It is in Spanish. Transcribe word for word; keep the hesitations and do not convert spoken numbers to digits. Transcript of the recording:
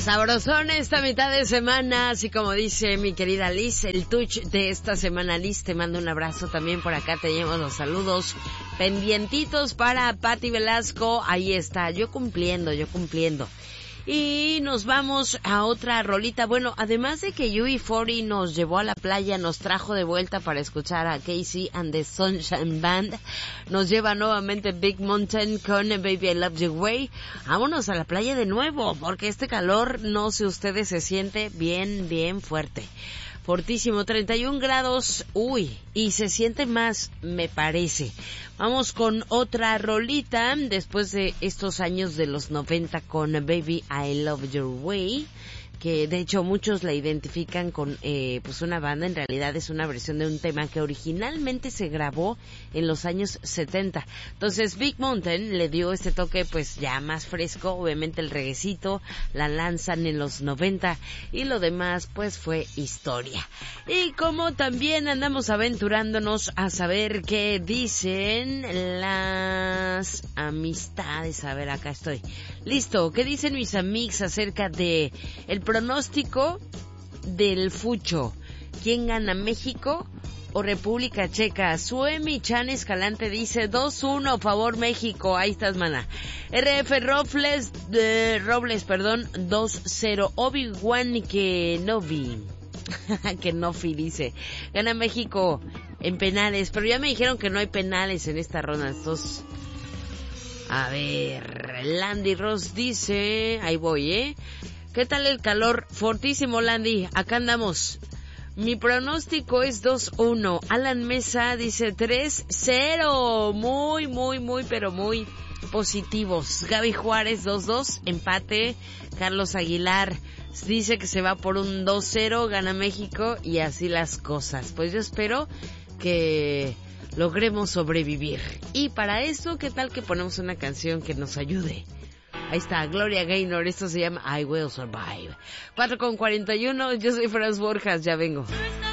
Sabrosón esta mitad de semana, así como dice mi querida Liz, el touch de esta semana. Liz, te mando un abrazo también. Por acá te llevo los saludos pendientitos para Patti Velasco. Ahí está, yo cumpliendo, yo cumpliendo. Y nos vamos a otra rolita. Bueno, además de que U B cuarenta nos llevó a la playa, nos trajo de vuelta para escuchar a Casey and the Sunshine Band, nos lleva nuevamente Big Mountain con Baby I Love Your Way. Vámonos a la playa de nuevo, porque este calor, no sé ustedes, se siente bien, bien fuerte. Fortísimo, treinta y un grados, uy, y se siente más, me parece. Vamos con otra rolita, después de estos años de los noventa con Baby I Love Your Way, que de hecho muchos la identifican con eh, pues una banda. En realidad es una versión de un tema que originalmente se grabó en los años setenta. Entonces Big Mountain le dio este toque pues ya más fresco. Obviamente el reguecito la lanzan en los noventa y lo demás pues fue historia. Y como también andamos aventurándonos a saber qué dicen las amistades, a ver, acá estoy listo, qué dicen mis amigos acerca de el pronóstico del Fucho. ¿Quién gana, México o República Checa? Suemi Chan Escalante dice dos uno, favor México. Ahí estás, mana. R F Robles, eh, Robles, perdón, dos cero. Obi-Wan Kenobi. Kenobi dice, gana México en penales, pero ya me dijeron que no hay penales en esta ronda. Estos... A ver, Landy Ross dice, ahí voy, ¿eh? ¿Qué tal el calor? Fortísimo, Landy. Acá andamos. Mi pronóstico es dos uno. Alan Mesa dice tres cero. Muy, muy, muy, pero muy positivos. Gaby Juárez dos dos. Empate. Carlos Aguilar dice que se va por un dos cero. Gana México y así las cosas. Pues yo espero que logremos sobrevivir. Y para eso, ¿qué tal que ponemos una canción que nos ayude? Ahí está, Gloria Gaynor, esto se llama I Will Survive. cuatro con cuarenta y uno, yo soy Franz Borjas, ya vengo.